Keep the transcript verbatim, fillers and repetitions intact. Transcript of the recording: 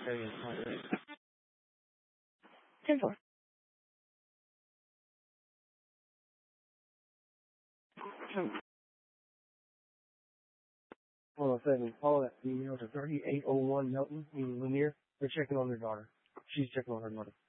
Area flight rate. ten four. Hold on a second. Follow that email to thirty-eight oh one Milton in Lanier. They're checking on their daughter. She's checking on her mother.